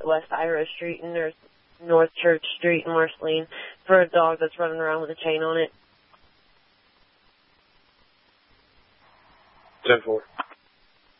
West Ira Street and there's North Church Street in Marceline for a dog that's running around with a chain on it. 10-4.